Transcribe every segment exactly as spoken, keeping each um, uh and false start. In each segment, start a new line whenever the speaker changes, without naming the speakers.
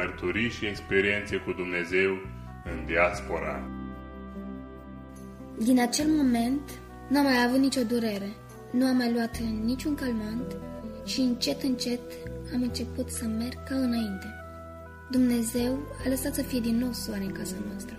mărturii și experiențe cu Dumnezeu în diaspora.
Din acel moment n-am mai avut nicio durere, nu am mai luat niciun calmant și încet, încet am început să merg ca înainte. Dumnezeu a lăsat să fie din nou soare în casa noastră.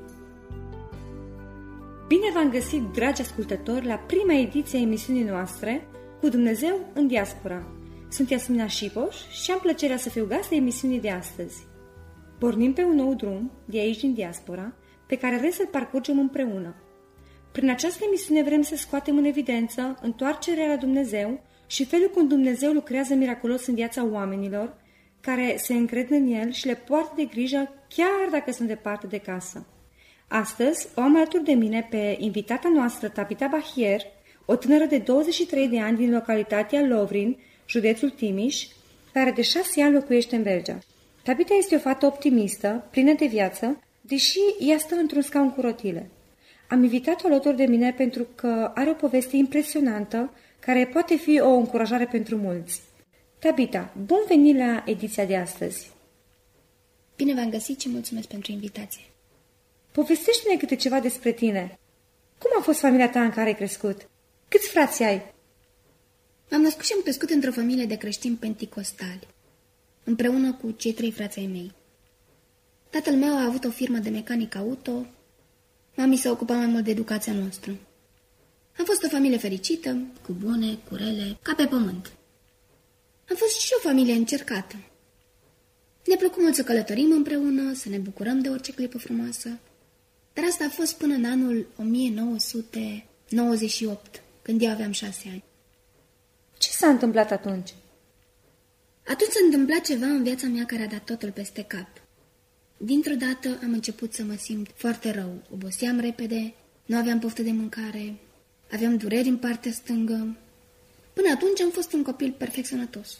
Bine v-am găsit, dragi ascultători, la prima ediție a emisiunii noastre Cu Dumnezeu în diaspora. Sunt Iasmina Șipoș și am plăcerea să fiu gazdă emisiunii de astăzi. Pornim pe un nou drum de aici din diaspora, pe care vrem să-l parcurgem împreună. Prin această emisiune vrem să scoatem în evidență întoarcerea la Dumnezeu și felul cum Dumnezeu lucrează miraculos în viața oamenilor care se încred în El și le poartă de grijă chiar dacă sunt departe de casă. Astăzi o am alături de mine pe invitata noastră, Tabita Bahier, o tânără de douăzeci și trei de ani din localitatea Lovrin, județul Timiș, care de șase ani locuiește în Belgia. Tabita este o fată optimistă, plină de viață, deși ea stă într-un scaun cu rotile. Am invitat-o alături de mine pentru că are o poveste impresionantă care poate fi o încurajare pentru mulți. Tabita, bun venit la ediția de astăzi!
Bine v-am găsit și mulțumesc pentru invitație!
Povestește-ne câte ceva despre tine. Cum a fost familia ta în care ai crescut? Câți frați ai?
M-am născut și am crescut într-o familie de creștini penticostali, împreună cu cei trei frați ai mei. Tatăl meu a avut o firmă de mecanic auto, mami s-a ocupat mai mult de educația noastră. Am fost o familie fericită, cu bune, cu rele, ca pe pământ. Am fost și o familie încercată. Ne plăcu mult să călătorim împreună, să ne bucurăm de orice clipă frumoasă, dar asta a fost până în anul o mie nouă sute nouăzeci și opt, când eu aveam șase ani.
Ce s-a întâmplat atunci?
Atunci s-a întâmplat ceva în viața mea care a dat totul peste cap. Dintr-o dată am început să mă simt foarte rău. Oboseam repede, nu aveam poftă de mâncare, aveam dureri în partea stângă. Până atunci am fost un copil perfect sănătos.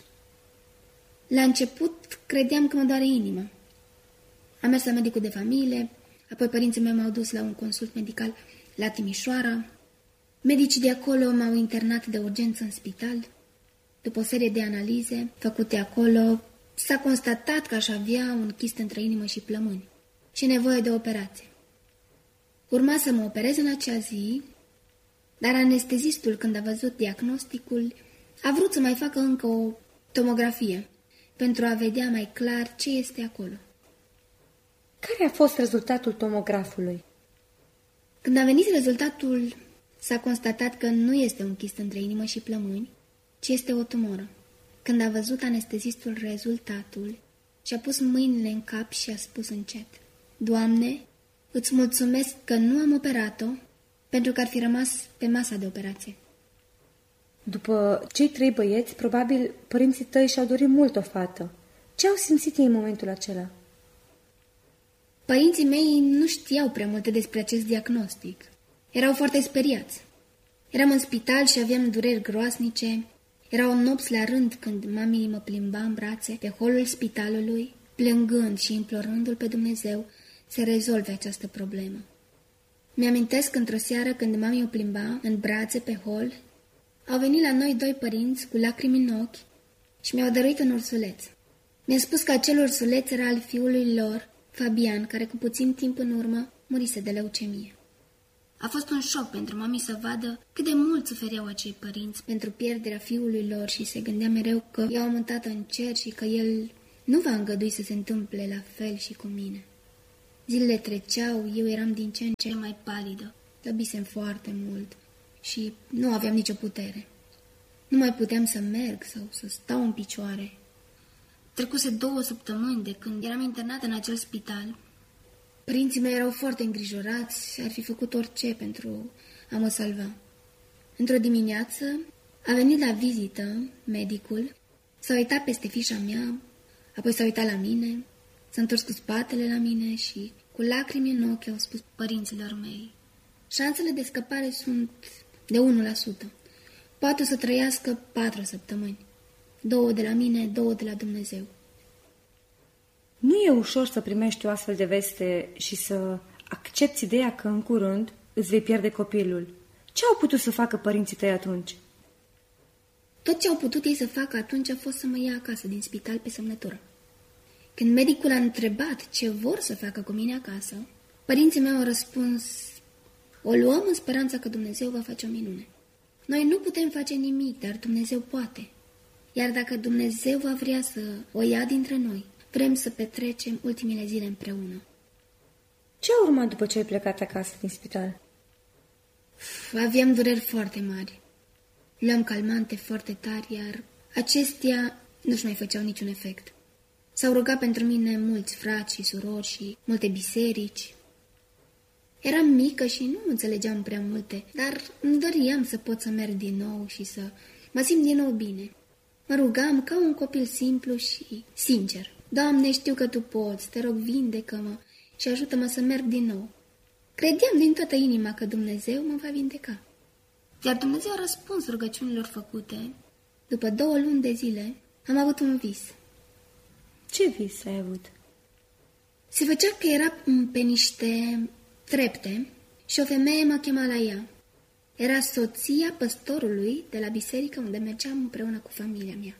La început credeam că mă doare inima. Am mers la medicul de familie, apoi părinții mei m-au dus la un consult medical la Timișoara. Medicii de acolo m-au internat de urgență în spital. După o serie de analize făcute acolo, s-a constatat că aș avea un chist între inimă și plămâni și nevoie de operație. Urma să mă operez în acea zi, dar anestezistul, când a văzut diagnosticul, a vrut să mai facă încă o tomografie pentru a vedea mai clar ce este acolo.
Care a fost rezultatul tomografului?
Când a venit rezultatul, s-a constatat că nu este un chist între inimă și plămâni, ci este o tumoră. Când a văzut anestezistul rezultatul, și-a pus mâinile în cap și a spus încet: Doamne, îți mulțumesc că nu am operat-o, pentru că ar fi rămas pe masa de operație.
După cei trei băieți, probabil părinții tăi și-au dorit mult o fată. Ce au simțit ei în momentul acela?
Părinții mei nu știau prea multe despre acest diagnostic. Erau foarte speriați. Eram în spital și aveam dureri groasnice. Erau nopți la rând când mami mă plimba în brațe pe holul spitalului, plângând și implorându-l pe Dumnezeu să rezolve această problemă. Mi-amintesc într-o seară când mami o plimba în brațe pe hol, au venit la noi doi părinți cu lacrimi în ochi și mi-au dăruit un ursuleț. Mi-a spus că acel ursuleț era al fiului lor, Fabian, care cu puțin timp în urmă murise de leucemie. A fost un șoc pentru mami să vadă cât de mult sufereau acei părinți pentru pierderea fiului lor și se gândea mereu că eu am un tată în cer și că el nu va îngădui să se întâmple la fel și cu mine. Zilele treceau, eu eram din ce în ce mai palidă, slăbisem foarte mult și nu aveam nicio putere. Nu mai puteam să merg sau să stau în picioare. Trecuse două săptămâni de când eram internată în acel spital. Părinții mei erau foarte îngrijorați, ar fi făcut orice pentru a mă salva. Într-o dimineață a venit la vizită medicul, s-a uitat peste fișa mea, apoi s-a uitat la mine, s-a întors cu spatele la mine și cu lacrimi în ochi au spus părinților mei: șansele de scăpare sunt de unu la sută. Poate să trăiască patru săptămâni. Două de la mine, două de la Dumnezeu.
Nu e ușor să primești o astfel de veste și să accepti ideea că în curând îți vei pierde copilul. Ce au putut să facă părinții tăi atunci?
Tot ce au putut ei să facă atunci a fost să mă ia acasă din spital pe semnătură. Când medicul a întrebat ce vor să facă cu mine acasă, părinții mei au răspuns: o luăm în speranța că Dumnezeu va face o minune. Noi nu putem face nimic, dar Dumnezeu poate. Iar dacă Dumnezeu va vrea să o ia dintre noi, vrem să petrecem ultimele zile împreună.
Ce a urmat după ce ai plecat acasă din spital?
Aveam dureri foarte mari. Luam calmante foarte tari, iar acestea nu-și mai făceau niciun efect. S-au rugat pentru mine mulți frați și surori și multe biserici. Eram mică și nu înțelegeam prea multe, dar îmi doream să pot să merg din nou și să mă simt din nou bine. Mă rugam ca un copil simplu și sincer: Doamne, știu că Tu poți, Te rog, vindecă-mă și ajută-mă să merg din nou. Credeam din toată inima că Dumnezeu mă va vindeca. Iar Dumnezeu a răspuns rugăciunilor făcute. După două luni de zile am avut un vis.
Ce vis ai avut?
Se făcea că era pe niște trepte și o femeie mă chema la ea. Era soția păstorului de la biserică unde mergeam împreună cu familia mea.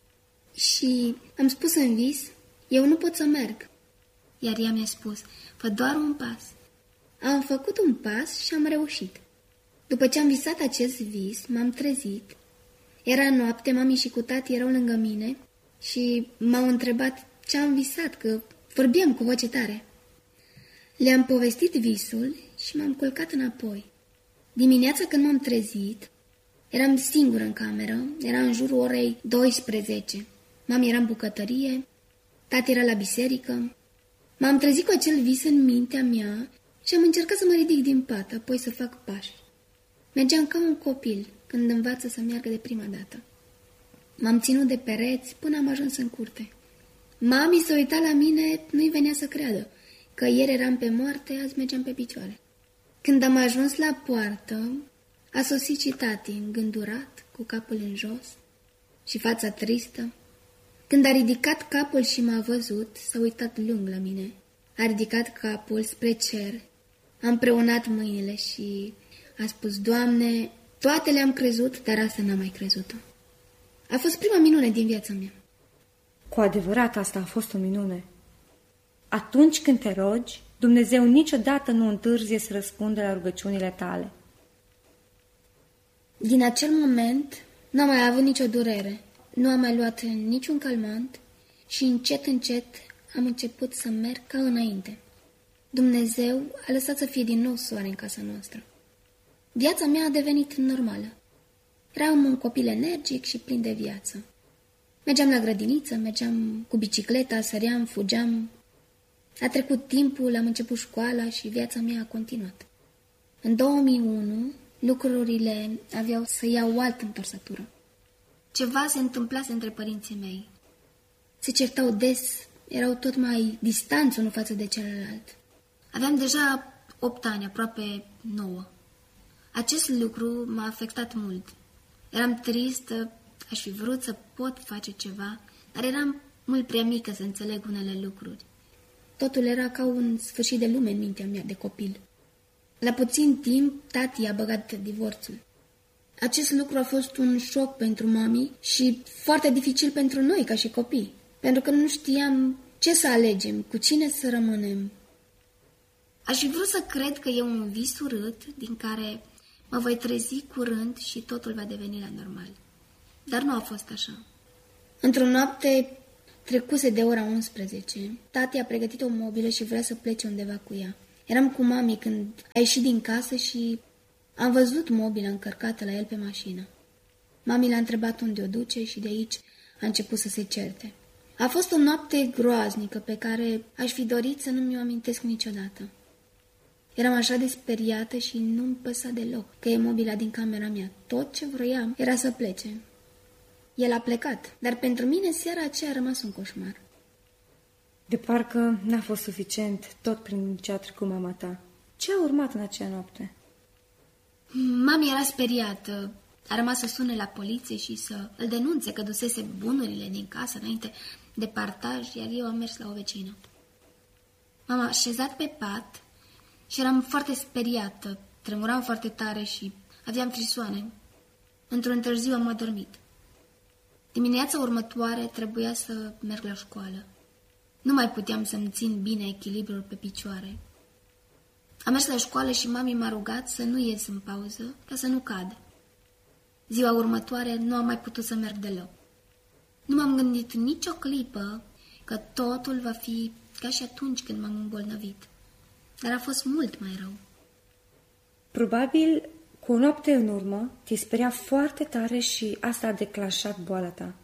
Și am spus în vis: eu nu pot să merg. Iar ea mi-a spus: fă doar un pas. Am făcut un pas și am reușit. După ce am visat acest vis, m-am trezit. Era noapte, mami și cu tati erau lângă mine și m-au întrebat ce am visat, că vorbeam cu voce tare. Le-am povestit visul și m-am culcat înapoi. Dimineața când m-am trezit, eram singură în cameră, era în jurul orei douăsprezece. Mami era în bucătărie, tati era la biserică. M-am trezit cu acel vis în mintea mea și am încercat să mă ridic din pat, apoi să fac pași. Mergeam ca un copil când învață să meargă de prima dată. M-am ținut de pereți până am ajuns în curte. Mami se uita la mine, nu-i venea să creadă că ieri eram pe moarte, azi mergeam pe picioare. Când am ajuns la poartă, a sosit și tati, îngândurat, cu capul în jos și fața tristă. Când a ridicat capul și m-a văzut, s-a uitat lung la mine. A ridicat capul spre cer, a împreunat mâinile și a spus: Doamne, toate le-am crezut, dar asta n-am mai crezut-o. A fost prima minune din viața mea.
Cu adevărat, asta a fost o minune. Atunci când te rogi, Dumnezeu niciodată nu întârzie să răspundă la rugăciunile tale.
Din acel moment n-am mai avut nicio durere, nu am mai luat niciun calmant și încet, încet am început să merg ca înainte. Dumnezeu a lăsat să fie din nou soare în casa noastră. Viața mea a devenit normală. Eram un copil energic și plin de viață. Mergeam la grădiniță, mergeam cu bicicleta, săream, fugeam. A trecut timpul, am început școala și viața mea a continuat. În două mii unu, lucrurile aveau să iau o altă întorsătură. Ceva se întâmplase între părinții mei. Se certau des, erau tot mai distanți unul față de celălalt. Aveam deja opt ani, aproape nouă. Acest lucru m-a afectat mult. Eram tristă, aș fi vrut să pot face ceva, dar eram mult prea mică să înțeleg unele lucruri. Totul era ca un sfârșit de lume în mintea mea de copil. La puțin timp, tati a băgat divorțul. Acest lucru a fost un șoc pentru mami și foarte dificil pentru noi ca și copii, pentru că nu știam ce să alegem, cu cine să rămânem. Aș fi vrut să cred că e un vis urât din care mă voi trezi curând și totul va deveni la normal. Dar nu a fost așa. Într-o noapte trecuse de ora unsprezece, tati a pregătit o mobilă și vrea să plece undeva cu ea. Eram cu mami când a ieșit din casă și am văzut mobila încărcată la el pe mașină. Mami l-a întrebat unde o duce și de aici a început să se certe. A fost o noapte groaznică pe care aș fi dorit să nu mi-o amintesc niciodată. Eram așa de speriată și nu-mi păsa deloc că e mobila din camera mea. Tot ce vroiam era să plece. El a plecat, dar pentru mine seara aceea a rămas un coșmar.
De parcă n-a fost suficient tot prin ce a trecut mama ta. Ce a urmat în acea noapte?
Mami era speriată. A rămas să sune la poliție și să îl denunțe că dusese bunurile din casă înainte de partaj, iar eu am mers la o vecină. M-am așezat pe pat și eram foarte speriată. Tremuram foarte tare și aveam frisoane. Într-un târziu am adormit. Dimineața următoare trebuia să merg la școală. Nu mai puteam să-mi țin bine echilibrul pe picioare. Am mers la școală și mami m-a rugat să nu ies în pauză, ca să nu cad. Ziua următoare nu am mai putut să merg deloc. Nu m-am gândit nicio clipă că totul va fi ca și atunci când m-am îmbolnăvit. Dar a fost mult mai rău.
Probabil, cu o noapte în urmă, te speria foarte tare și asta a declanșat boala ta.